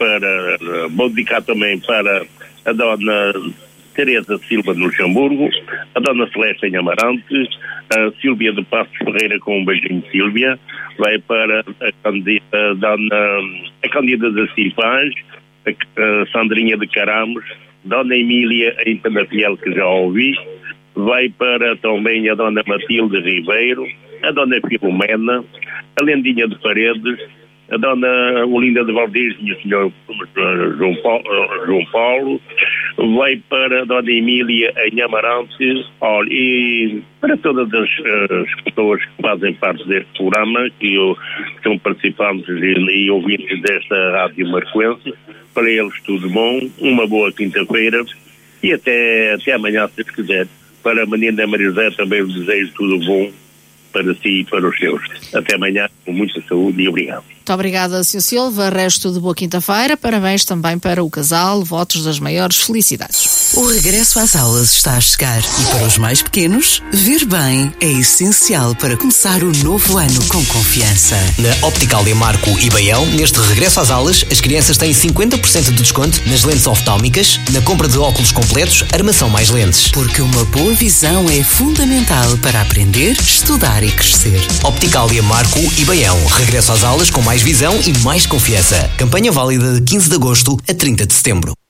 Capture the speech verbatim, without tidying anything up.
para, vou dedicar também para a dona Teresa Silva de Luxemburgo, a dona Celeste em Amarante, a Sílvia de Passos Ferreira com um beijinho de Sílvia, vai para a candidata, a dona, a candidata da Cifaz, a, a Sandrinha de Caramos, dona Emília em Penafiel, que já ouvi, vai para também a dona Matilde Ribeiro, a dona Filomena, a Lendinha de Paredes, a dona Olinda de Valdez e o senhor João Paulo, João Paulo, vai para a dona Emília em Amarante, olha, e para todas as, as pessoas que fazem parte deste programa, que, eu, que são participantes e, e ouvintes desta Rádio Marcoense, para eles tudo bom, uma boa quinta-feira e até, até amanhã, se Deus quiser. Para a menina Maria José também lhe desejo tudo bom para si e para os seus. Até amanhã, com muita saúde e obrigado. Muito obrigada, senhor Silva. Resto de boa quinta-feira. Parabéns também para o casal. Votos das maiores felicidades. O regresso às aulas está a chegar e para os mais pequenos, ver bem é essencial para começar o novo ano com confiança. Na Opticalia Marco e Baião, neste regresso às aulas, as crianças têm cinquenta por cento de desconto nas lentes oftálmicas, na compra de óculos completos, armação mais lentes. Porque uma boa visão é fundamental para aprender, estudar e crescer. Opticalia Marco e Baião. Regresso às aulas com mais visão e mais confiança. Campanha válida de quinze de agosto a trinta de setembro.